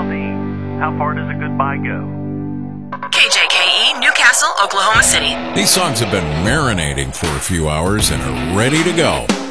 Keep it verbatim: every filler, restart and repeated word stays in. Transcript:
Now, the how far does a goodbye go? K J K E, Newcastle, Oklahoma City. These songs have been marinating for a few hours and are ready to go.